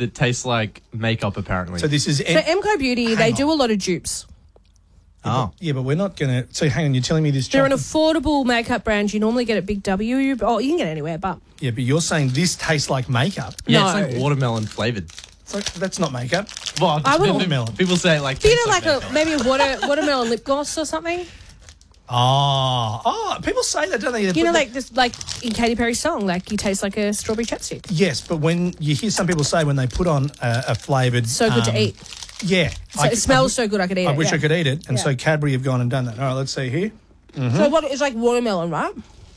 that tastes like makeup, apparently. So this is... So MCO Beauty, they do a lot of dupes. Oh. Yeah, but we're not going to... So hang on, you're telling me this They're an chocolate... affordable makeup brand. You normally get at Big W. Oh, you can get it anywhere, but... Yeah, but you're saying this tastes like makeup. Yeah, No. it's like watermelon flavoured. It's like, that's not makeup. Well, I would- Watermelon. people say it like... But you tastes know, like makeup. maybe a watermelon lip gloss or something? Oh, people say that, don't they? You know, like this, like in Katy Perry's song, like you taste like a strawberry chapstick. Yes, but when you hear some people say when they put on a flavoured... So good to eat. Yeah. So it smells so good I could eat it. I wish yeah. I could eat it. And Yeah. so Cadbury have gone and done that. All right, let's see here. So what? It's like watermelon, right?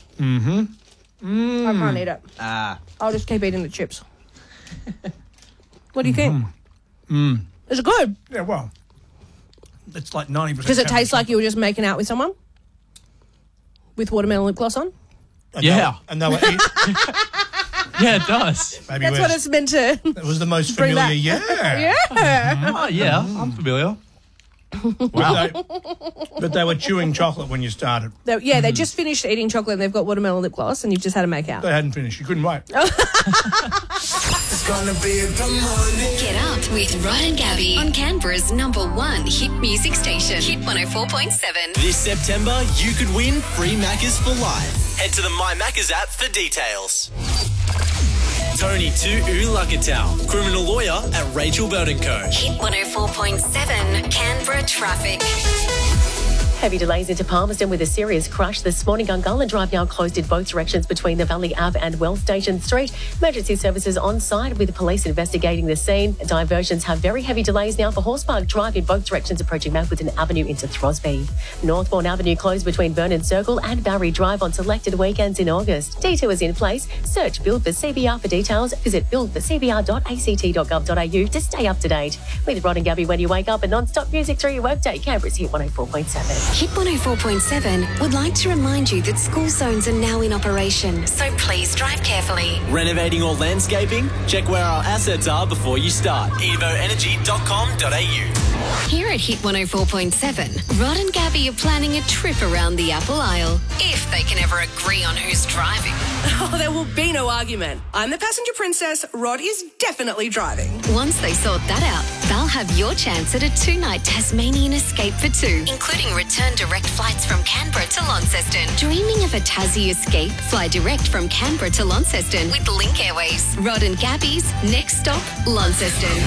I can't eat it. I'll just keep eating the chips. What do you think? Is it good? Yeah, well, it's like 90%. Does it taste like you were just making out with someone? With watermelon lip gloss on? Yeah. And they were eating... Yeah, it does. Maybe That's what it's meant to... It was the most Bring familiar, back. yeah. Yeah. Oh, yeah, I'm familiar. Wow. But they were chewing chocolate when you started. They just finished eating chocolate and they've got watermelon lip gloss and you've just had to make out. They hadn't finished. You couldn't wait. It's gonna be a good morning. Get up with Rod and Gabby on Canberra's #1 hit music station, Hit 104.7. This September, you could win free Maccas for life. Head to the My Maccas app for details. Tony Tu'ulakatau, criminal lawyer at Rachel Burton Co. Hit 104.7 Canberra traffic. Heavy delays into Palmerston with a serious crash this morning. Gungahlin Drive now closed in both directions between the Valley Ave and Well Station Street. Emergency services on site with police investigating the scene. Diversions have very heavy delays now for Horsepark Drive in both directions approaching Mackworth Avenue into Throsby. Northbourne Avenue closed between Vernon Circle and Barry Drive on selected weekends in August. Detour is in place. Search Build for CBR for details. Visit buildforcbr.act.gov.au to stay up to date. With Rod and Gabby when you wake up and non-stop music through your workday. Canberra's Hit 104.7. Hit 104.7 would like to remind you that school zones are now in operation, so please drive carefully. Renovating or landscaping? Check where our assets are before you start. evoenergy.com.au. Here at Hit 104.7, Rod and Gabby are planning a trip around the Apple Isle, if they can ever agree on who's driving. Oh, there will be no argument. I'm the passenger princess. Rod is definitely driving. Once they sort that out, they'll have your chance at a 2-night Tasmanian escape for 2, including return direct flights from Canberra to Launceston. Dreaming of a Tassie escape? Fly direct from Canberra to Launceston with Link Airways. Rod and Gabby's next stop, Launceston.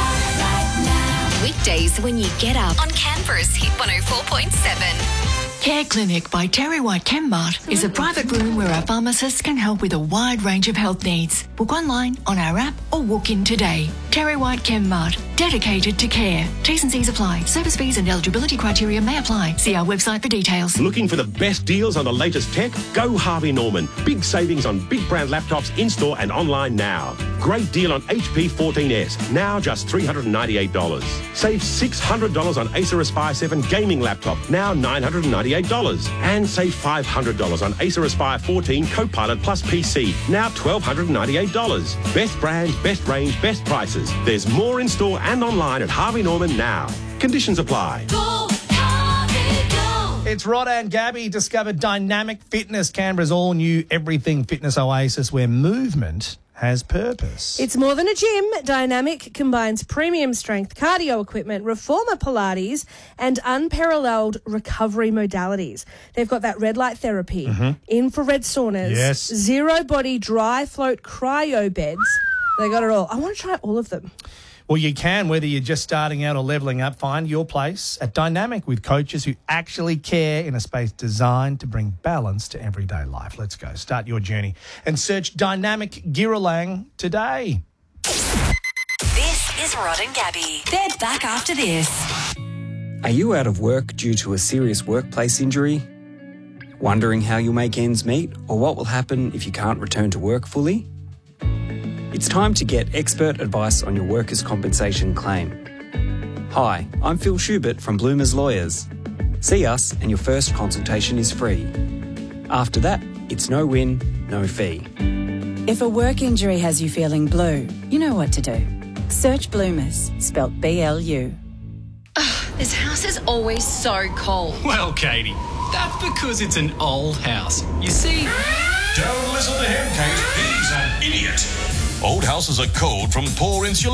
Weekdays when you get up on Canberra's Hit 104.7. Care Clinic by Terry White Chemmart is a private room where our pharmacists can help with a wide range of health needs. Book online, on our app, or walk in today. Terry White Chemmart, dedicated to care. T's and C's apply. Service fees and eligibility criteria may apply. See our website for details. Looking for the best deals on the latest tech? Go Harvey Norman. Big savings on big brand laptops in-store and online now. Great deal on HP 14S, now just $398. Save $600 on Acer Aspire 7 gaming laptop, now $998. And save $500 on Acer Aspire 14 Copilot Plus PC, now $1,298. Best brands, best range, best prices. There's more in store and online at Harvey Norman now. Conditions apply. It's Rod and Gabby discovered Dynamic Fitness, Canberra's all-new everything fitness oasis where movement has purpose. It's more than a gym. Dynamic combines premium strength cardio equipment, reformer Pilates, and unparalleled recovery modalities. They've got that red light therapy, infrared saunas, Yes. zero body dry float cryo beds. They got it all. I want to try all of them. Well, you can, whether you're just starting out or levelling up, find your place at Dynamic with coaches who actually care in a space designed to bring balance to everyday life. Let's go. Start your journey and search Dynamic Giralang today. This is Rod and Gabby. They're back after this. Are you out of work due to a serious workplace injury? Wondering how you'll make ends meet or what will happen if you can't return to work fully? It's time to get expert advice on your workers' compensation claim. Hi, I'm Phil Schubert from Bloomers Lawyers. See us and your first consultation is free. After that, it's no win, no fee. If a work injury has you feeling blue, you know what to do. Search Bloomers, spelt B-L-U. This house is always so cold. Well, Katie, that's because it's an old house. You see... Don't listen to him, Kate. He's an idiot. Old houses are cold from poor insulation.